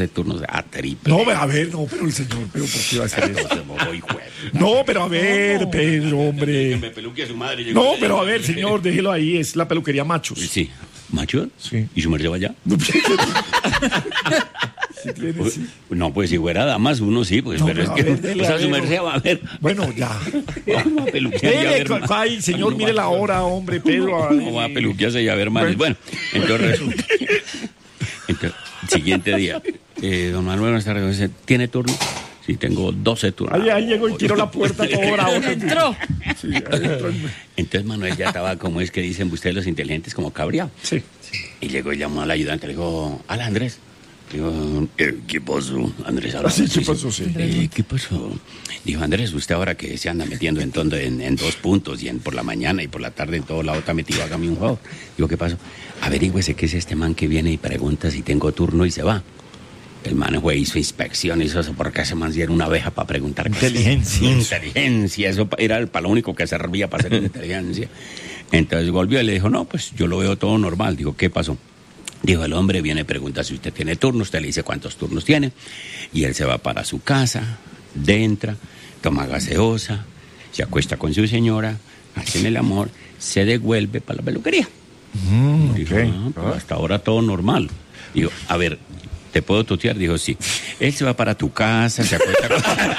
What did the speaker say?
de turnos a triple. No, a ver, no, pero el señor, pero ¿por qué va a hacer eso? No, No, pero a ver, Pedro, que hombre. me peluque a su madre. No, pero a ver, señor, déjelo ahí, es la peluquería Machos. Sí. ¿Macho? Sí. ¿Y su merced va allá? Sí tiene, sí. No, pues si fuera damas, uno sí, pues, No, pero es pero que, a ver, dele, o sea, a su ver. merced va a ver. Bueno, ya. Vamos a peluquear y a Dele, ver. ay, señor, mire la hora, hombre, Pedro. ¿Cómo va a peluquearse y a ver manes? Bueno, entonces, siguiente día. Don Manuel, buenas tardes. Dice, ¿tiene turno? Sí, tengo 12 turnos. Ahí llegó y tiró la puerta toda hora. Entró. Sí, ahí entró. Entonces Manuel ya estaba, como es que dicen ustedes los inteligentes, como cabreado. Sí. Y llegó y llamó al ayudante, le dijo, hola Andrés. Digo, ¿qué pasó? Andrés habló. Sí, ¿qué pasó? Sí. ¿Qué pasó? Dijo, Andrés, usted ahora que se anda metiendo en 2 puntos y por la mañana y por la tarde en todo lado está metido, hágame un favor. Digo, ¿qué pasó? Averígüese qué es este man que viene y pregunta si tengo turno y se va. El man fue, hizo inspección, hizo eso, porque ese man sí era una abeja para preguntar inteligencia, eso era para lo único que servía para hacer inteligencia. Entonces volvió y le dijo, no, pues yo lo veo todo normal. Digo, ¿qué pasó? Dijo, el hombre viene y pregunta si usted tiene turno, usted le dice cuántos turnos tiene, y él se va para su casa, entra, toma gaseosa, se acuesta con su señora, hacen el amor, se devuelve para la peluquería. Dijo, pues hasta ahora todo normal. Digo, a ver, ¿te puedo tutear? Dijo, sí. Él se va para tu casa, se acuesta con...